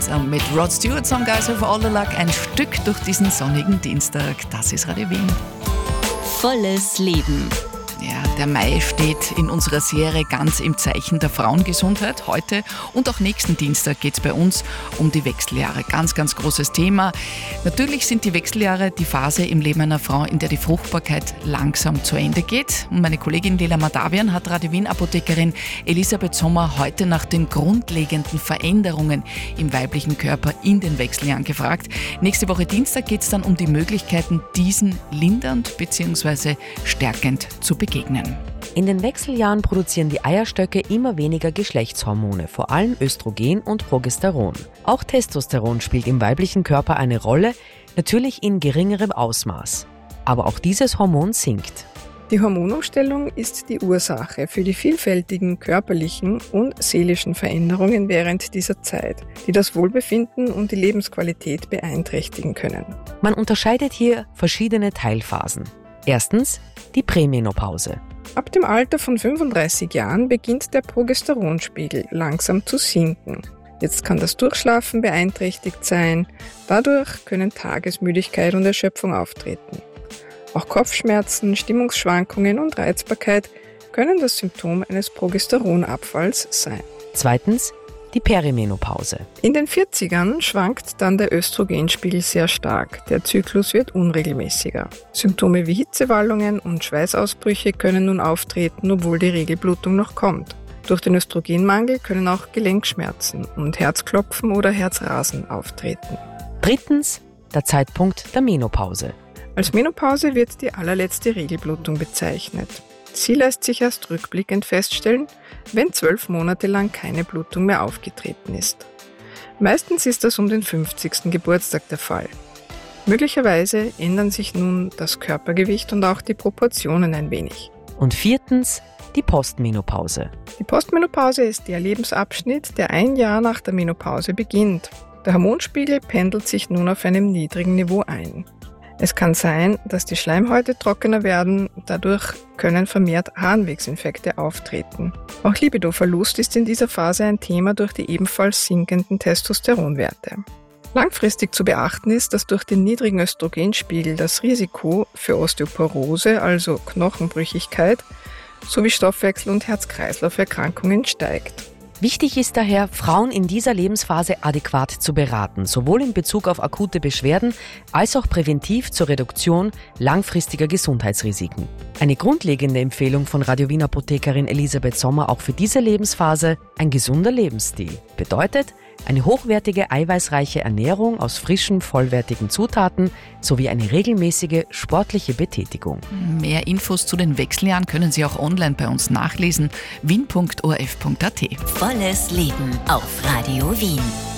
gemeinsam mit Rod Stewart, Some Guys Have All the Luck, ein Stück durch diesen sonnigen Dienstag. Das ist Radio Wien. Volles Leben. Ja, der Mai steht in unserer Serie ganz im Zeichen der Frauengesundheit. Heute und auch nächsten Dienstag geht es bei uns um die Wechseljahre. Ganz, ganz großes Thema. Natürlich sind die Wechseljahre die Phase im Leben einer Frau, in der die Fruchtbarkeit langsam zu Ende geht. Und meine Kollegin Lela Madavian hat Radio Wien Apothekerin Elisabeth Sommer heute nach den grundlegenden Veränderungen im weiblichen Körper in den Wechseljahren gefragt. Nächste Woche Dienstag geht es dann um die Möglichkeiten, diesen lindernd bzw. stärkend zu begegnen. In den Wechseljahren produzieren die Eierstöcke immer weniger Geschlechtshormone, vor allem Östrogen und Progesteron. Auch Testosteron spielt im weiblichen Körper eine Rolle, natürlich in geringerem Ausmaß. Aber auch dieses Hormon sinkt. Die Hormonumstellung ist die Ursache für die vielfältigen körperlichen und seelischen Veränderungen während dieser Zeit, die das Wohlbefinden und die Lebensqualität beeinträchtigen können. Man unterscheidet hier verschiedene Teilphasen. Erstens die Prämenopause. Ab dem Alter von 35 Jahren beginnt der Progesteronspiegel langsam zu sinken. Jetzt kann das Durchschlafen beeinträchtigt sein, dadurch können Tagesmüdigkeit und Erschöpfung auftreten. Auch Kopfschmerzen, Stimmungsschwankungen und Reizbarkeit können das Symptom eines Progesteronabfalls sein. Zweitens die Perimenopause. In den 40ern schwankt dann der Östrogenspiegel sehr stark. Der Zyklus wird unregelmäßiger. Symptome wie Hitzewallungen und Schweißausbrüche können nun auftreten, obwohl die Regelblutung noch kommt. Durch den Östrogenmangel können auch Gelenkschmerzen und Herzklopfen oder Herzrasen auftreten. Drittens der Zeitpunkt der Menopause. Als Menopause wird die allerletzte Regelblutung bezeichnet. Sie lässt sich erst rückblickend feststellen, wenn 12 Monate lang keine Blutung mehr aufgetreten ist. Meistens ist das um den 50. Geburtstag der Fall. Möglicherweise ändern sich nun das Körpergewicht und auch die Proportionen ein wenig. Und viertens die Postmenopause. Die Postmenopause ist der Lebensabschnitt, der ein Jahr nach der Menopause beginnt. Der Hormonspiegel pendelt sich nun auf einem niedrigen Niveau ein. Es kann sein, dass die Schleimhäute trockener werden, dadurch können vermehrt Harnwegsinfekte auftreten. Auch Libidoverlust ist in dieser Phase ein Thema durch die ebenfalls sinkenden Testosteronwerte. Langfristig zu beachten ist, dass durch den niedrigen Östrogenspiegel das Risiko für Osteoporose, also Knochenbrüchigkeit, sowie Stoffwechsel- und Herz-Kreislauf-Erkrankungen steigt. Wichtig ist daher, Frauen in dieser Lebensphase adäquat zu beraten, sowohl in Bezug auf akute Beschwerden als auch präventiv zur Reduktion langfristiger Gesundheitsrisiken. Eine grundlegende Empfehlung von Radio Wien Apothekerin Elisabeth Sommer auch für diese Lebensphase: ein gesunder Lebensstil. Bedeutet eine hochwertige, eiweißreiche Ernährung aus frischen, vollwertigen Zutaten sowie eine regelmäßige sportliche Betätigung. Mehr Infos zu den Wechseljahren können Sie auch online bei uns nachlesen: wien.orf.at. Volles Leben auf Radio Wien.